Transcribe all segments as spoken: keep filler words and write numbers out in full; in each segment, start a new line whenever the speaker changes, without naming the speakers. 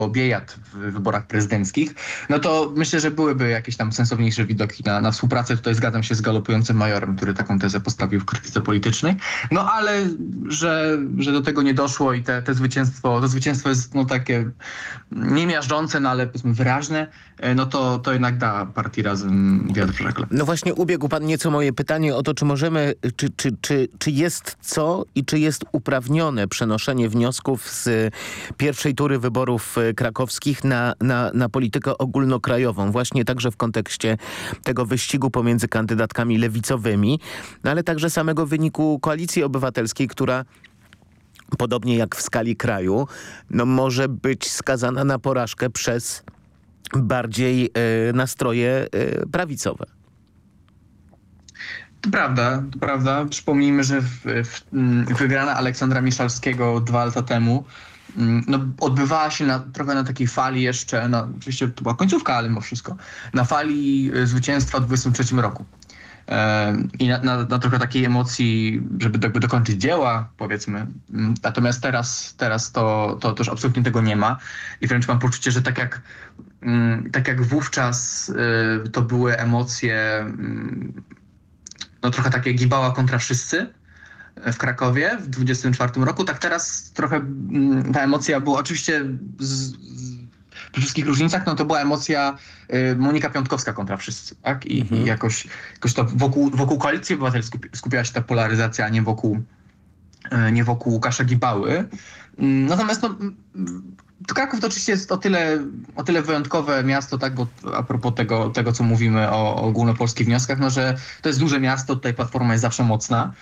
biejat w wyborach prezydenckich, no to myślę, że byłyby jakieś tam sensowniejsze widoki na, na współpracę. Tutaj zgadzam się z galopującym majorem, który taką tezę postawił w krytyce politycznej. No ale, że, że do tego nie doszło i te, te zwycięstwo, to zwycięstwo jest no takie nie miażdżące, no ale powiedzmy wyraźne, no to, to jednak da partii Razem wiatr w żagle.
No właśnie ubiegł pan nieco moje pytanie o to, czy możemy, czy, czy, czy, czy jest co i czy jest uprawnione przenoszenie wniosków z pierwszej tury wyborów krakowskich na, na, na politykę ogólnokrajową, właśnie także w kontekście tego wyścigu pomiędzy kandydatkami lewicowymi, no ale także samego wyniku Koalicji Obywatelskiej, która podobnie jak w skali kraju, no może być skazana na porażkę przez bardziej y, nastroje y, prawicowe.
To prawda, to prawda. Przypomnijmy, że w, w, wygrana Aleksandra Miszalskiego dwa lata temu no, odbywała się na, trochę na takiej fali jeszcze, no, oczywiście to była końcówka, ale mimo wszystko, na fali zwycięstwa w dwudziestym trzecim roku. I na, na, na trochę takiej emocji, żeby jakby dokończyć dzieła, powiedzmy. Natomiast teraz, teraz to, to, to już absolutnie tego nie ma. I wręcz mam poczucie, że tak jak, tak jak wówczas to były emocje no trochę takie Gibała kontra wszyscy w Krakowie w dwudziestym czwartym roku, tak teraz trochę ta emocja była oczywiście z, z, przy wszystkich różnicach, no to była emocja y, Monika Piątkowska kontra wszyscy, tak? I, mhm. i jakoś, jakoś to wokół, wokół Koalicji Obywatelskiej skupiała się ta polaryzacja, a nie wokół, y, nie wokół Łukasza Gibały. Y, natomiast no, to Kraków to oczywiście jest o tyle, o tyle wyjątkowe miasto, tak, bo a propos tego, tego co mówimy o, o ogólnopolskich wnioskach, no że to jest duże miasto, tutaj Platforma jest zawsze mocna.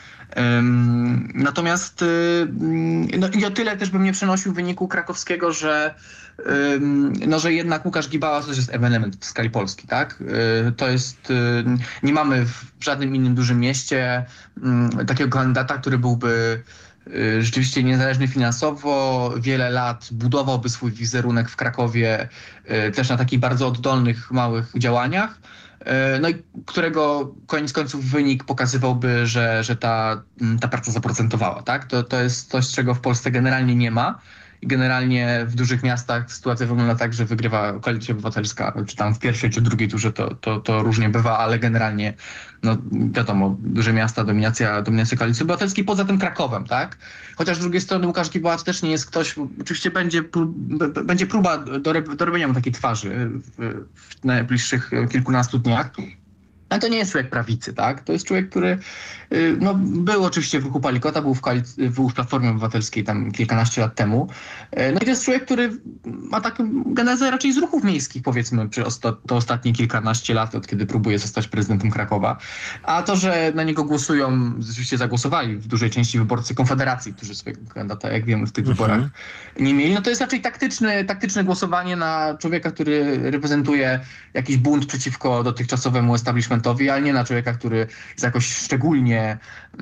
Um, natomiast um, no i o tyle też bym nie przenosił wyniku krakowskiego, że um, no, że jednak Łukasz Gibała to też jest ewenement w skali Polski, tak? Y, to jest, y, nie mamy w żadnym innym dużym mieście y, takiego kandydata, który byłby rzeczywiście niezależny finansowo, wiele lat budowałby swój wizerunek w Krakowie też na takich bardzo oddolnych, małych działaniach, no i którego koniec końców wynik pokazywałby, że, że ta, ta praca zaprocentowała, tak? To, to jest coś, czego w Polsce generalnie nie ma. I generalnie w dużych miastach sytuacja wygląda tak, że wygrywa Koalicja Obywatelska, czy tam w pierwszej, czy drugiej turze to, to, to różnie bywa, ale generalnie, no wiadomo, duże miasta, dominacja, dominacja Koalicji Obywatelskiej, poza tym Krakowem, tak? Chociaż z drugiej strony Łukasz Gibała to też nie jest ktoś, oczywiście będzie, będzie próba do, do robienia mu takiej twarzy w, w najbliższych kilkunastu dniach. Ale to nie jest człowiek prawicy, tak? To jest człowiek, który no, był oczywiście w ruchu Palikota, był w, koalic- był w Platformie Obywatelskiej tam kilkanaście lat temu. No i to jest człowiek, który ma taką genezę raczej z ruchów miejskich, powiedzmy, przez osta- to ostatnie kilkanaście lat, od kiedy próbuje zostać prezydentem Krakowa. A to, że na niego głosują, rzeczywiście zagłosowali w dużej części wyborcy Konfederacji, którzy swojego kandydata, jak wiemy, w tych mhm. wyborach nie mieli, no to jest raczej taktyczne, taktyczne głosowanie na człowieka, który reprezentuje jakiś bunt przeciwko dotychczasowemu establishmentowi, ale nie na człowieka, który jest jakoś szczególnie,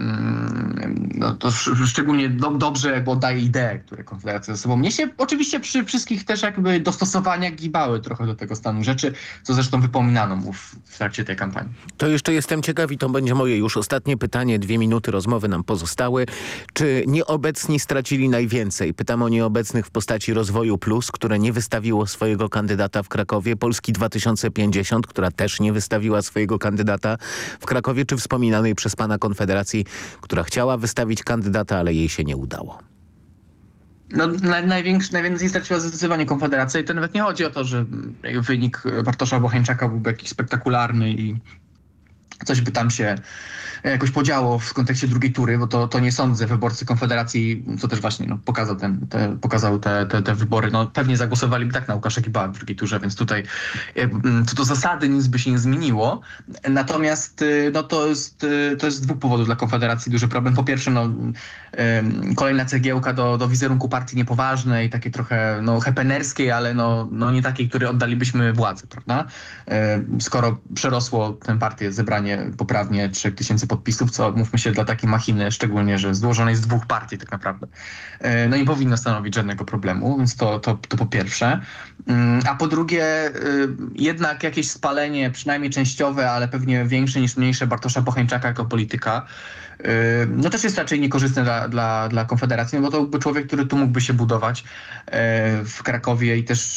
no to szczególnie do, dobrze jakby oddaje idee, które Konfederacja ze sobą niesie. Oczywiście przy wszystkich też jakby dostosowaniach Gibały trochę do tego stanu rzeczy, co zresztą wypominano mu w, w trakcie tej kampanii.
To jeszcze jestem ciekaw i to będzie moje już ostatnie pytanie. Dwie minuty rozmowy nam pozostały. Czy nieobecni stracili najwięcej? Pytam o nieobecnych w postaci Rozwoju Plus, które nie wystawiło swojego kandydata w Krakowie, Polski dwa tysiące pięćdziesiąt, która też nie wystawiła swojego kandydata w Krakowie, czy wspominanej przez pana Konfederacji, która chciała wystawić kandydata, ale jej się nie udało?
No, na, największy, najwięcej straciła zdecydowanie Konfederacja i to nawet nie chodzi o to, że wynik Bartosza Bocheńczaka byłby jakiś spektakularny i coś by tam się jakoś podziało w kontekście drugiej tury, bo to, to nie sądzę. Wyborcy Konfederacji, co też właśnie no, pokazał, ten, te, pokazał te, te, te wybory, no pewnie zagłosowaliby tak na Łukasza Gibała w drugiej turze, więc tutaj co do zasady nic by się nie zmieniło. Natomiast no, to, jest, to jest z dwóch powodów dla Konfederacji duży problem. Po pierwsze, no, kolejna cegiełka do, do wizerunku partii niepoważnej, takiej trochę no, hepenerskiej, ale no, no nie takiej, której oddalibyśmy władzę, prawda? Skoro przerosło tę partię zebranie poprawnie trzech tysięcy podpisów, co mówmy się dla takiej machiny, szczególnie, że złożonej z dwóch partii tak naprawdę, no nie powinno stanowić żadnego problemu, więc to, to, to po pierwsze. A po drugie, jednak jakieś spalenie, przynajmniej częściowe, ale pewnie większe niż mniejsze, Bartosza Bocheńczaka jako polityka, no też jest raczej niekorzystne dla, dla, dla Konfederacji, no bo to byłby człowiek, który tu mógłby się budować w Krakowie i też